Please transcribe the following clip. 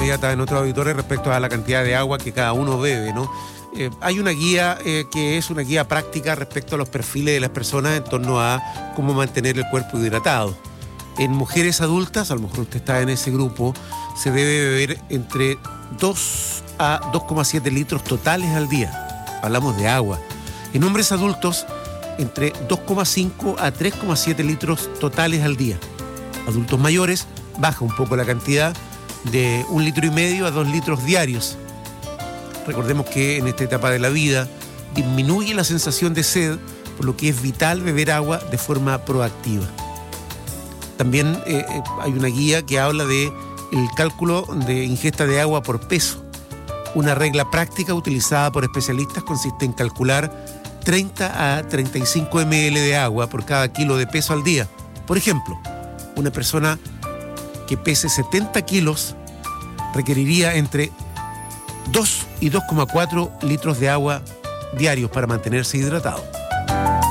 inmediata de nuestros auditores respecto a la cantidad de agua que cada uno bebe, ¿no? Hay una guía que es una guía práctica respecto a los perfiles de las personas en torno a cómo mantener el cuerpo hidratado. En mujeres adultas, a lo mejor usted está en ese grupo, se debe beber entre 2 a 2,7 litros totales al día. Hablamos de agua. En hombres adultos, entre 2,5 a 3,7 litros totales al día. Adultos mayores, baja un poco la cantidad de 1,5 litros a 2 litros diarios. Recordemos que en esta etapa de la vida disminuye la sensación de sed, por lo que es vital beber agua de forma proactiva. También hay una guía que habla de el cálculo de ingesta de agua por peso. Una regla práctica utilizada por especialistas consiste en calcular 30 a 35 ml de agua por cada kilo de peso al día. Por ejemplo, una persona que pese 70 kilos requeriría entre 2 y 2,4 litros de agua diarios para mantenerse hidratado.